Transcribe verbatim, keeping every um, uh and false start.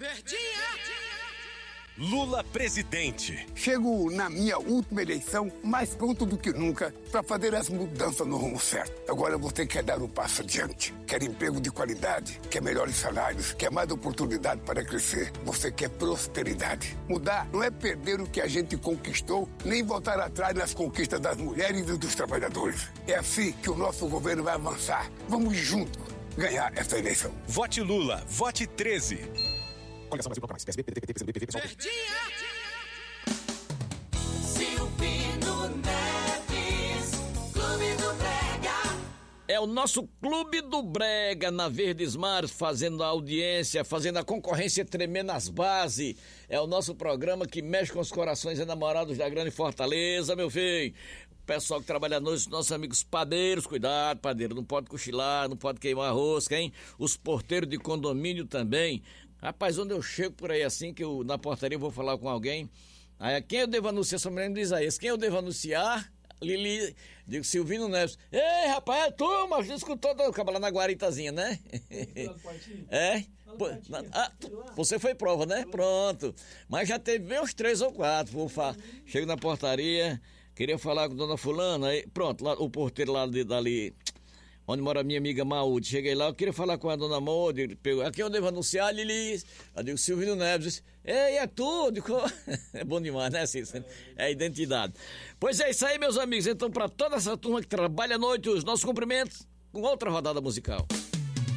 Verdinha! Lula presidente. Chego na minha última eleição mais pronto do que nunca para fazer as mudanças no rumo certo. Agora você quer dar um passo adiante, quer emprego de qualidade, quer melhores salários, quer mais oportunidade para crescer. Você quer prosperidade. Mudar não é perder o que a gente conquistou, nem voltar atrás nas conquistas das mulheres e dos trabalhadores. É assim que o nosso governo vai avançar. Vamos juntos ganhar essa eleição. Vote Lula, vote treze. Coligação Brasil Proclamais. P S B, P D T, P T, P C B, P V, P S Verdinha! Silvino Neves, Clube do Brega. É o nosso Clube do Brega na Verdes Mares, fazendo a audiência, fazendo a concorrência tremer nas bases. É o nosso programa que mexe com os corações enamorados da grande Fortaleza, meu filho. O pessoal que trabalha à noite, nossos amigos padeiros, cuidado, padeiro, não pode cochilar, não pode queimar rosca, hein? Os porteiros de condomínio também. Rapaz, onde eu chego por aí assim, que eu, na portaria eu vou falar com alguém, aí quem eu devo anunciar, só me lembro de Isaías, quem eu devo anunciar? Lili, digo, Silvino Neves. Ei, rapaz, é tu, mas escutou do cabelo na guaritazinha, né? É? Pô, na, ah, tu, você foi prova, né? Pronto. Mas já teve bem uns três ou quatro, vou falar. Chego na portaria, queria falar com dona fulana, aí, pronto, lá, o porteiro lá de, dali, onde mora a minha amiga Maúde, cheguei lá, eu queria falar com a dona Maúde, aqui eu devo anunciar, Lili, eu digo, Silvino Neves, disse, ei, é tu, digo, é bom demais, né, Cícero? É a identidade. Pois é isso aí, meus amigos, então para toda essa turma que trabalha à noite, os nossos cumprimentos, com outra rodada musical.